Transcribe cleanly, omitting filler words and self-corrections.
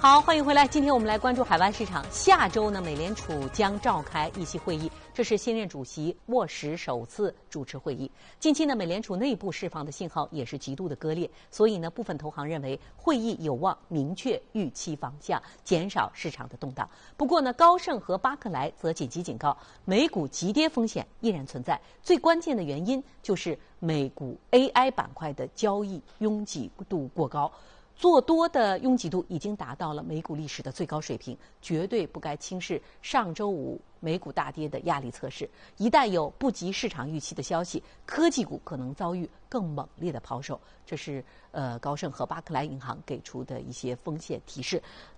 好，欢迎回来。今天我们来关注海外市场。下周呢，美联储将召开议息会议，这是新任主席沃什首次主持会议。近期呢，美联储内部释放的信号也是极度的割裂，所以呢，部分投行认为会议有望明确预期方向，减少市场的动荡。不过呢，高盛和巴克莱则紧急警告，美股急跌风险依然存在。最关键的原因就是美股 AI 板块的交易拥挤度过高。做多的拥挤度已经达到了美股历史的最高水平，绝对不该轻视上周五美股大跌的压力测试。一旦有不及市场预期的消息，科技股可能遭遇更猛烈的抛售。这是高盛和巴克莱银行给出的一些风险提示。